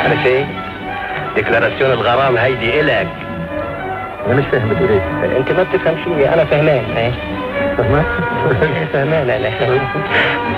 عارف ايه؟ ديكلاراسيون الغرام هيدي الك. انا مش فاهم بتقول ايه. انت ما بتفهم شيء، انا فهمان. فهمان؟ فهمان انا.